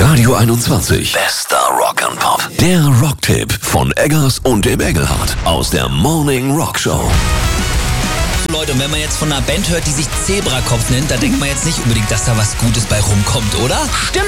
Radio 21. Bester Rock and Pop. Der Rocktipp von Eggers und dem Engelhardt aus der Morning Rock Show. Leute, und wenn man jetzt von einer Band hört, die sich Zebrakopf nennt, da denkt man jetzt nicht unbedingt, dass da was Gutes bei rumkommt, oder? Stimmt